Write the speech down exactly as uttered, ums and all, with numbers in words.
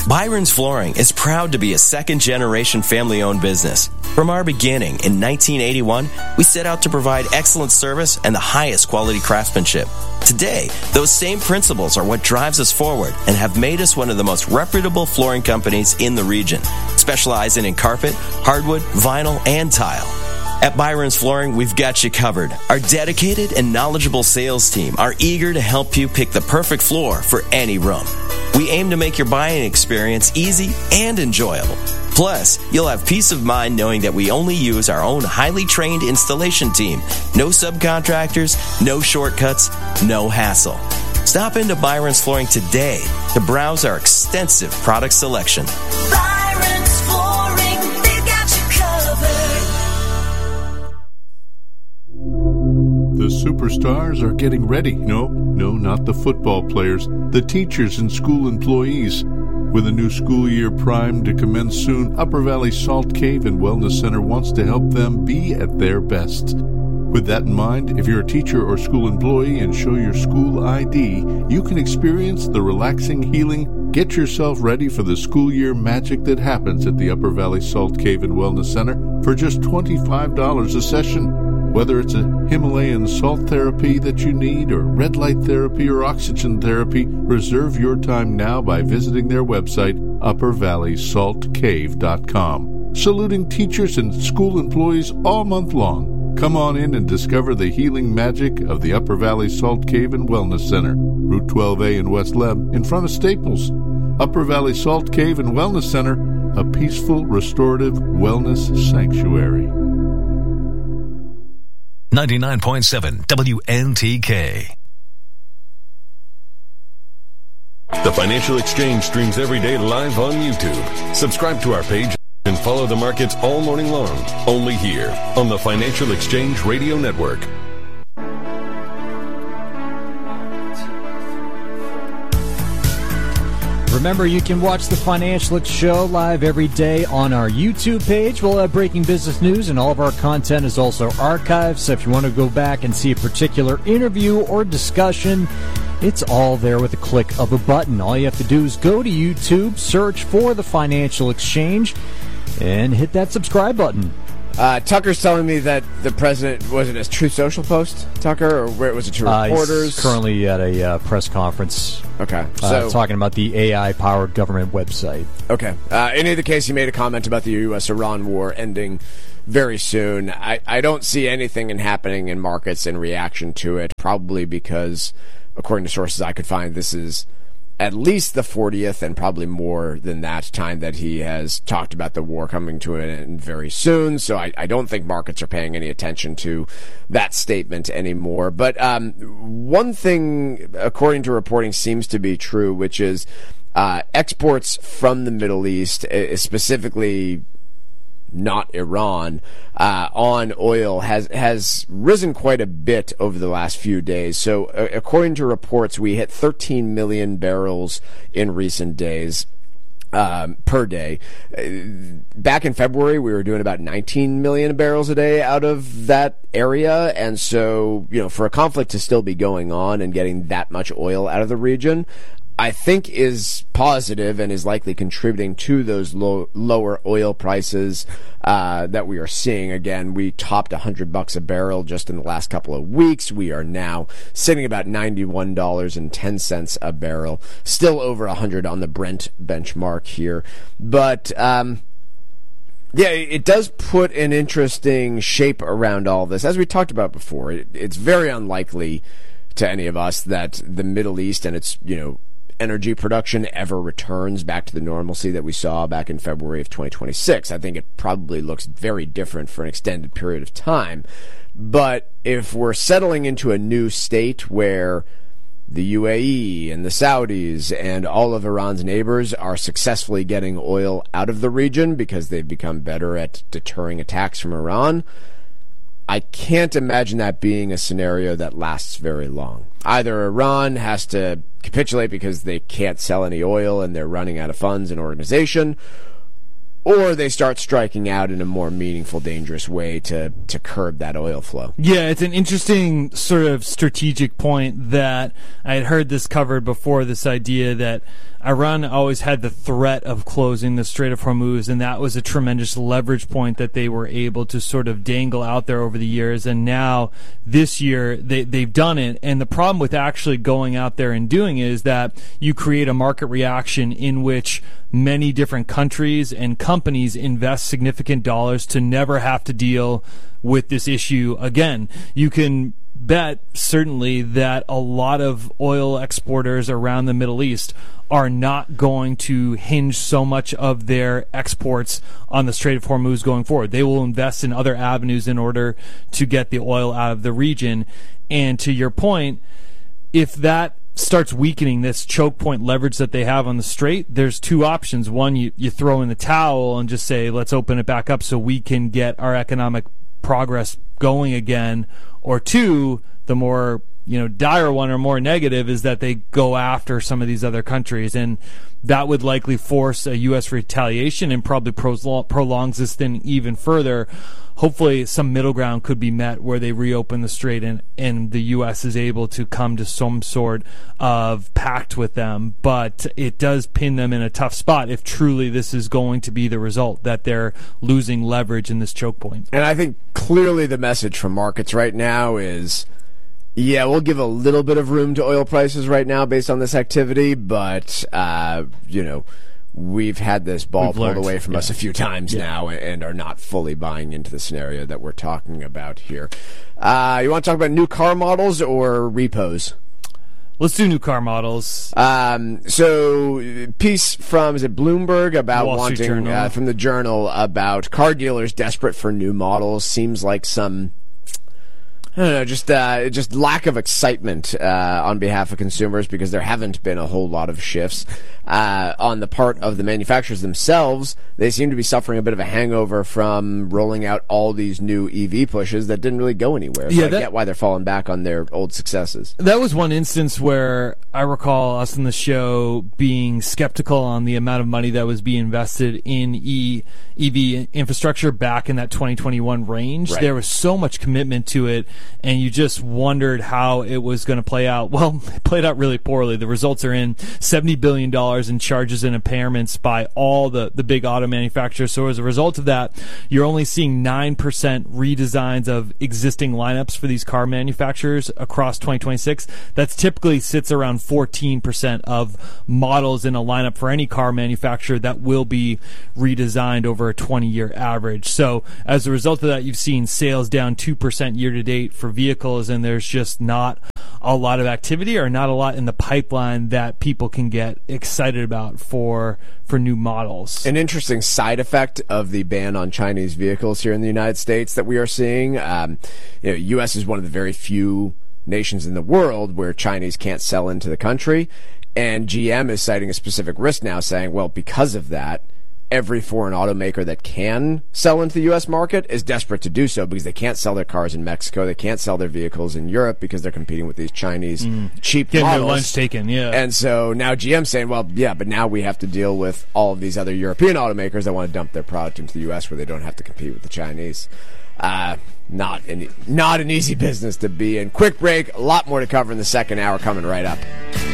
Byron's Flooring is proud to be a second-generation family-owned business. From our beginning in nineteen eighty-one, we set out to provide excellent service and the highest quality craftsmanship. Today, those same principles are what drives us forward and have made us one of the most reputable flooring companies in the region, specializing in carpet, hardwood, vinyl, and tile. At Byron's Flooring, we've got you covered. Our dedicated and knowledgeable sales team are eager to help you pick the perfect floor for any room. We aim to make your buying experience easy and enjoyable. Plus, you'll have peace of mind knowing that we only use our own highly trained installation team. No subcontractors, no shortcuts, no hassle. Stop into Byron's Flooring today to browse our extensive product selection. Byron's Flooring, they've got you covered. The superstars are getting ready. No, no, not the football players. The teachers and school employees. With a new school year primed to commence soon, Upper Valley Salt Cave and Wellness Center wants to help them be at their best. With that in mind, if you're a teacher or school employee and show your school I D, you can experience the relaxing healing. Get yourself ready for the school year magic that happens at the Upper Valley Salt Cave and Wellness Center for just twenty-five dollars a session. Whether it's a Himalayan salt therapy that you need or red light therapy or oxygen therapy, reserve your time now by visiting their website, upper valley salt cave dot com. Saluting teachers and school employees all month long. Come on in and discover the healing magic of the Upper Valley Salt Cave and Wellness Center, Route twelve A in West Leb, in front of Staples. Upper Valley Salt Cave and Wellness Center, a peaceful, restorative wellness sanctuary. ninety-nine point seven W N T K. The Financial Exchange streams every day live on YouTube. Subscribe to our page and follow the markets all morning long, only here on the Financial Exchange Radio Network. Remember, you can watch the Financial X Show live every day on our YouTube page. We'll have breaking business news, and all of our content is also archived. So if you want to go back and see a particular interview or discussion, it's all there with a click of a button. All you have to do is go to YouTube, search for the Financial Exchange, and hit that subscribe button. Uh, Tucker's telling me that the president, was it a Truth Social post, Tucker, or where was it to reporters? Uh, he's currently at a uh, press conference. Okay. So, uh, talking about the A I-powered government website. Okay. Uh, in either case, he made a comment about the U S Iran war ending very soon. I, I don't see anything in happening in markets in reaction to it, probably because, according to sources I could find, this is at least the fortieth and probably more than that time that he has talked about the war coming to an end very soon. So I, I don't think markets are paying any attention to that statement anymore. But um, one thing, according to reporting, seems to be true, which is uh, exports from the Middle East, specifically not Iran, uh, on oil has has risen quite a bit over the last few days. So uh, according to reports, we hit thirteen million barrels in recent days. Um, per day. Uh, back in February, we were doing about nineteen million barrels a day out of that area. And so, you know, for a conflict to still be going on and getting that much oil out of the region, I think is positive and is likely contributing to those low, lower oil prices uh, that we are seeing. Again, we topped one hundred bucks a barrel just in the last couple of weeks. We are now sitting about ninety-one dollars and ten cents a barrel, still over one hundred on the Brent benchmark here. But um, yeah, it does put an interesting shape around all this. As we talked about before, it, it's very unlikely to any of us that the Middle East and its, you know, energy production ever returns back to the normalcy that we saw back in February of twenty twenty-six. I think it probably looks very different for an extended period of time. But if we're settling into a new state where the U A E and the Saudis and all of Iran's neighbors are successfully getting oil out of the region because they've become better at deterring attacks from Iran, I can't imagine that being a scenario that lasts very long. Either Iran has to capitulate because they can't sell any oil and they're running out of funds and organization, or they start striking out in a more meaningful, dangerous way to, to curb that oil flow. Yeah, it's an interesting sort of strategic point that I had heard this covered before, this idea that Iran always had the threat of closing the Strait of Hormuz, and that was a tremendous leverage point that they were able to sort of dangle out there over the years. And now this year they, they've done it. And the problem with actually going out there and doing it is that you create a market reaction in which many different countries and companies invest significant dollars to never have to deal with this issue again. You can bet certainly that a lot of oil exporters around the Middle East are not going to hinge so much of their exports on the Strait of Hormuz going forward. They will invest in other avenues in order to get the oil out of the region. And to your point, if that starts weakening this choke point leverage that they have on the Strait, there's two options. One, you, you throw in the towel and just say, let's open it back up so we can get our economic progress going again. Or two, the more you know dire one or more negative is that they go after some of these other countries, and that would likely force a U S retaliation and probably prolongs this thing even further. Hopefully some middle ground could be met where they reopen the Strait and, and the U S is able to come to some sort of pact with them. But it does pin them in a tough spot if truly this is going to be the result, that they're losing leverage in this choke point. And I think clearly the message from markets right now is, yeah, we'll give a little bit of room to oil prices right now based on this activity, but, uh, you know, we've had this ball We've pulled learned. away from Yeah. us a few times Yeah. now and are not fully buying into the scenario that we're talking about here. Uh, you want to talk about new car models or repos? Let's do new car models. Um, so, piece from, is it Bloomberg about Wall Street wanting, Journal. uh, from the Journal about car dealers desperate for new models. Seems like some, I don't know, just uh, just lack of excitement uh, on behalf of consumers because there haven't been a whole lot of shifts. Uh, on the part of the manufacturers themselves, they seem to be suffering a bit of a hangover from rolling out all these new E V pushes that didn't really go anywhere. So Yeah, I that- get why they're falling back on their old successes. That was one instance where I recall us in the show being skeptical on the amount of money that was being invested in e, EV infrastructure back in that twenty twenty-one range. Right. There was so much commitment to it, and you just wondered how it was going to play out. Well, it played out really poorly. The results are in seventy billion dollars in charges and impairments by all the, the big auto manufacturers. So as a result of that, you're only seeing nine percent redesigns of existing lineups for these car manufacturers across twenty twenty-six. That's typically sits around fourteen percent of models in a lineup for any car manufacturer that will be redesigned over a twenty-year average. So as a result of that, you've seen sales down two percent year to date for vehicles, and there's just not a lot of activity or not a lot in the pipeline that people can get excited about for for new models. An interesting side effect of the ban on Chinese vehicles here in the United States that we are seeing. Um, you know, U S is one of the very few nations in the world where Chinese can't sell into the country, and G M is citing a specific risk now, saying, well, because of that, every foreign automaker that can sell into the U S market is desperate to do so because they can't sell their cars in Mexico, they can't sell their vehicles in Europe because they're competing with these Chinese cheap Getting their models. lunch taken, yeah. And so now G M's saying, well, yeah, but now we have to deal with all of these other European automakers that want to dump their product into the U S where they don't have to compete with the Chinese. Uh, not an, not an easy business to be in. Quick break, a lot more to cover in the second hour coming right up.